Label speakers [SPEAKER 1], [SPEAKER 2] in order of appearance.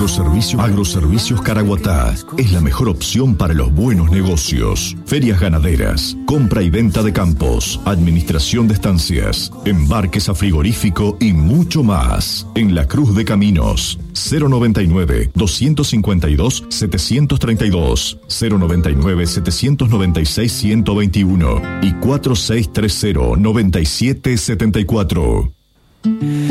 [SPEAKER 1] Agroservicios Caraguatá es la mejor opción para los buenos negocios. Ferias ganaderas, compra y venta de campos, administración de estancias, embarques a frigorífico y mucho más. En La Cruz de Caminos, 099-252-732, 099-796-121 y 4630-9774.